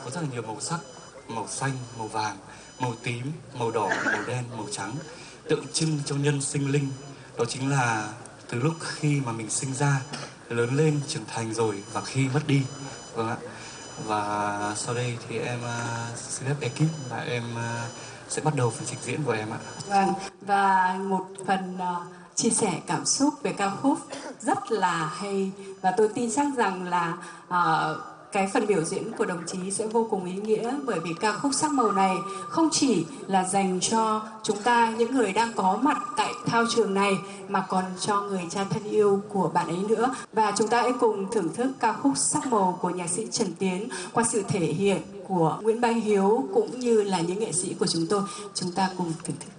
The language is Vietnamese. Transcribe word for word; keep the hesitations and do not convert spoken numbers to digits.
có rất là nhiều màu sắc, màu xanh, màu vàng, màu tím, màu đỏ, màu đen, màu trắng, tượng trưng cho nhân sinh linh. Đó chính là từ lúc khi mà mình sinh ra, lớn lên, trưởng thành rồi và khi mất đi. Vâng ạ. Và sau đây thì em uh, xin phép ekip và em uh, sẽ bắt đầu phần trình diễn của em ạ. Vâng, và một phần uh, chia sẻ cảm xúc về ca khúc rất là hay, và tôi tin chắc rằng là uh, cái phần biểu diễn của đồng chí sẽ vô cùng ý nghĩa, bởi vì ca khúc Sắc Màu này không chỉ là dành cho chúng ta những người đang có mặt tại thao trường này, mà còn cho người cha thân yêu của bạn ấy nữa. Và chúng ta hãy cùng thưởng thức ca khúc Sắc Màu của nhạc sĩ Trần Tiến qua sự thể hiện của Nguyễn Bá Hiếu cũng như là những nghệ sĩ của chúng tôi. Chúng ta cùng thưởng thức.